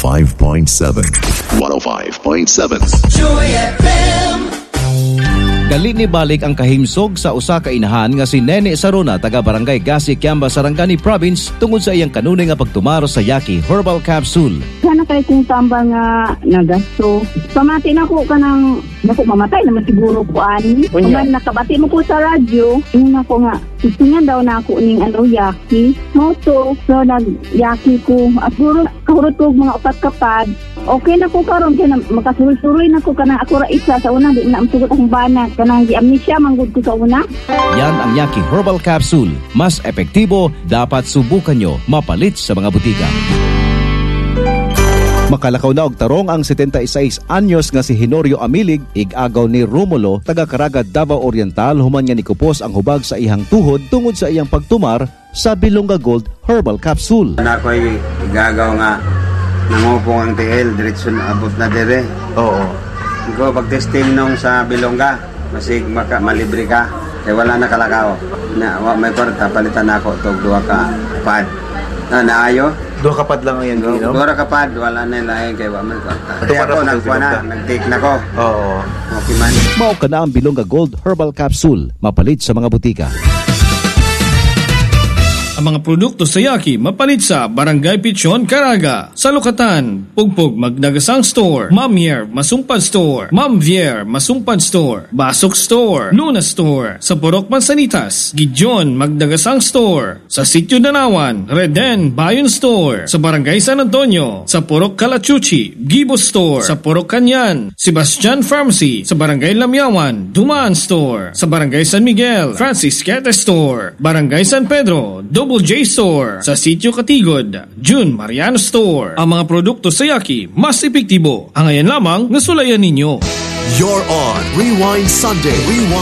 105.7. 105.7. Joy FM. Gali ni balik ang kahimsog sa usa ka inahan nga si Nene Saruna taga Barangay Gasi, Kiamba, Sarangani Province tungod sa iyang kanunay nga pagtumaro sa Yaki Herbal Capsule. Sana kay kung tamba nga nagasto. Pamati na ko kanang nako mamatay naman siguro ko ani. Kung nakabati mo ko sa radyo, yun ako nga isingan daw na ako ning Yaki. Moto, so nag-Yaki ko. At siguro kahurot ko mga upat kapad. Okay na ko karon kay makasuroy-suroy na ko kanang ako ra isa sa una di na amsugot akong banat kanang gi-amnesia manggod ko sa una. Yan ang Yaki Herbal Capsule. Mas epektibo, dapat subukan nyo. Mapalit sa mga butika. Makalakaw na og tarong ang 76 anyos nga si Henorio Amilig, ig-agaw ni Romulo, taga Caraga, Davao Oriental, human nga nikupos ang hubag sa ihang tuhod tungod sa iyang pagtumar sa Bilonga Gold Herbal Capsule. Ako'y igagaw nga nangupong ang TL, diretso na abot na dire. Oo. Ikaw pag-testing nung sa Bilonga, masig malibre ka, kaya wala na kalakaw. May kwarta, palitan ako itong 2 ka pad. Naayo? 2 kapad lang yan, Gino? 2 kapad, wala na ilahin kaya wala may kwarta. Kaya ako, nagkuha na, nag-take na ko. Oo. Okay man. Mao ka na ang Bilonga Gold Herbal Capsule. Mapalit sa mga butika. Ang mga produkto sa Yaki mapalit sa Barangay Pichon, Caraga, Salukatan, Pugpug Magdagasang Store, Ma'am Yer Masumpad Store, Ma'am Vier Masumpad Store, Basok Store, Luna Store, sa Purok Mansanitas, Gideon Magdagasang Store, sa Sitio Danawan, Reden Bayon Store, sa Barangay San Antonio, sa Purok Calachuchi, Gibo Store, sa Purok Kanyan, Sebastian Pharmacy, sa Barangay Lamyawan, Dumaan Store, sa Barangay San Miguel, Francis Quete Store, Barangay San Pedro, Double J Store, sa Sitio Katigod, June Mariano Store. Ang mga produkto sa Yaki mas epektibo. Ang ayan lamang nasulayan ninyo. You're on Rewind Sunday.